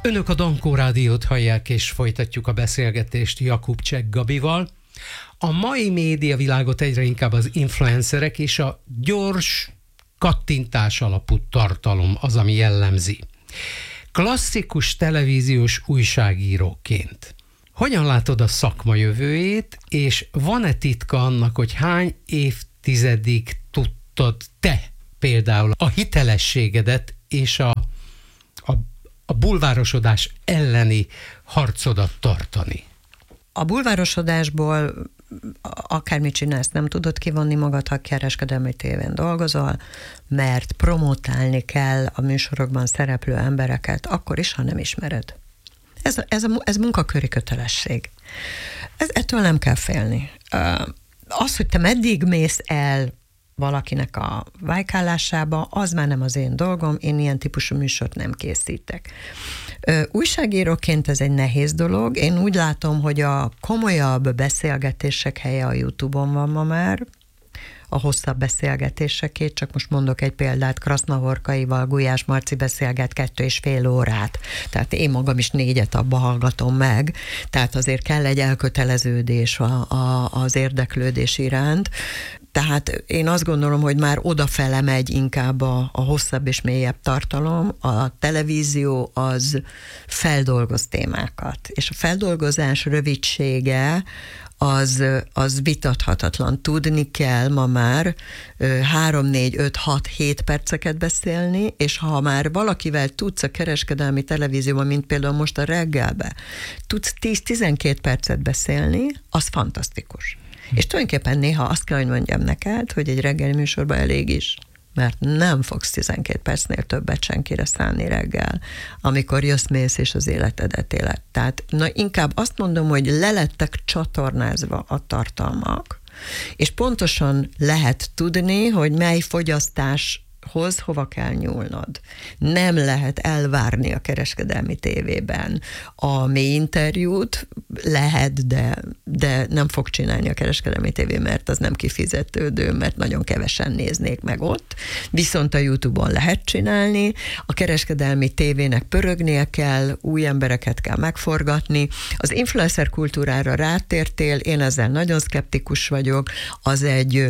Önök a Dankó Rádiót hallják, és folytatjuk a beszélgetést Jakubcsek Gabival. A mai médiavilágot egyre inkább az influencerek és a gyors kattintás alapú tartalom az, ami jellemzi. Klasszikus televíziós újságíróként hogyan látod a szakma jövőjét, és van-e titka annak, hogy hány évtizedig tudtad te például a hitelességedet és a bulvárosodás elleni harcodat tartani? A bulvárosodásból akármit csinálsz, nem tudod kivonni magad, ha kereskedelmi tévén dolgozol, mert promotálni kell a műsorokban szereplő embereket, akkor is, ha nem ismered. Ez munkaköri kötelesség. Ettől nem kell félni. Az, hogy te meddig mész el valakinek a vájkálásába, az már nem az én dolgom, én ilyen típusú műsort nem készítek. Újságíróként ez egy nehéz dolog. Én úgy látom, hogy a komolyabb beszélgetések helye a YouTube-on van ma már, a hosszabb beszélgetésekét, csak most mondok egy példát, Krasznahorkaival Gulyás Marci beszélget 2,5 órát. Tehát én magam is 4 abba hallgatom meg, tehát azért kell egy elköteleződés az érdeklődés iránt. Tehát én azt gondolom, hogy már odafele megy inkább a hosszabb és mélyebb tartalom. A televízió az feldolgoz témákat, és a feldolgozás rövidsége az vitathatatlan. Tudni kell ma már 3, 4, 5, 6, 7 perceket beszélni, és ha már valakivel tudsz a kereskedelmi televízióban, mint például most a reggelbe, tudsz 10-12 percet beszélni, az fantasztikus. És tulajdonképpen néha azt kell, hogy mondjam neked, hogy egy reggeli műsorban elég is, mert nem fogsz 12 percnél többet senkire szállni reggel, amikor jössz-mész és az életedet éled. Tehát inkább azt mondom, hogy le lettek csatornázva a tartalmak, és pontosan lehet tudni, hogy mely fogyasztás hova kell nyúlnod. Nem lehet elvárni a kereskedelmi tévében a mély interjút, lehet, de nem fog csinálni a kereskedelmi tévé, mert az nem kifizetődő, mert nagyon kevesen néznék meg ott. Viszont a YouTube-on lehet csinálni, a kereskedelmi tévének pörögnie kell, új embereket kell megforgatni. Az influencer kultúrára rátértél, én ezzel nagyon szkeptikus vagyok, az egy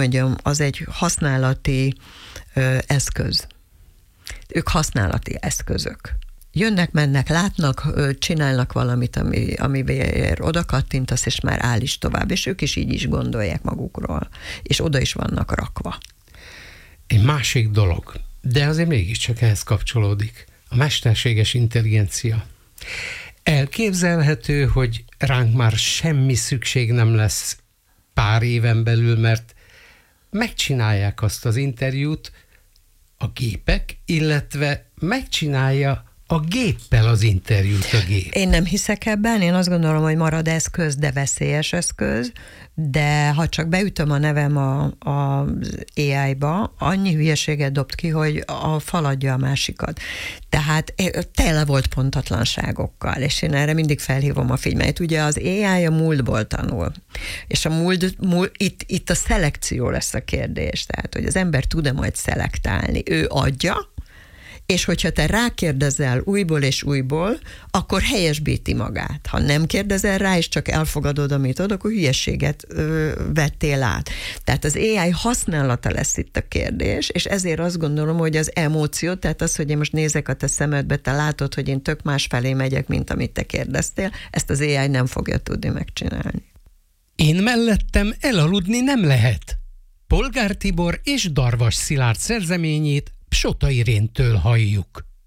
használati eszköz. Ők használati eszközök. Jönnek, mennek, látnak, csinálnak valamit, amivel oda kattintasz, és már áll is tovább, és ők is így is gondolják magukról, és oda is vannak rakva. Egy másik dolog, de azért mégiscsak ehhez kapcsolódik. A mesterséges intelligencia. Elképzelhető, hogy ránk már semmi szükség nem lesz pár éven belül, mert megcsinálják azt az interjút a gépek, illetve megcsinálja a géppel az interjút a gép. Én nem hiszek ebben, én azt gondolom, hogy marad eszköz, de veszélyes eszköz, de ha csak beütöm a nevem az AI-ba, annyi hülyeséget dobt ki, hogy a faladja a másikat. Tehát tele volt pontatlanságokkal, és én erre mindig felhívom a figyelmet. Ugye az AI a múltból tanul, és a itt a szelekció lesz a kérdés, tehát hogy az ember tud-e majd szelektálni. Ő adja, és hogyha te rákérdezel újból és újból, akkor helyesbíti magát. Ha nem kérdezel rá, és csak elfogadod, amit ad, akkor hülyeséget vettél át. Tehát az AI használata lesz itt a kérdés, és ezért azt gondolom, hogy az emóció, tehát az, hogy én most nézek a te szemedbe, te látod, hogy én tök más felé megyek, mint amit te kérdeztél, ezt az AI nem fogja tudni megcsinálni. Én mellettem elaludni nem lehet. Polgár Tibor és Darvas Szilárd szerzeményét Psota Iréntől halljuk.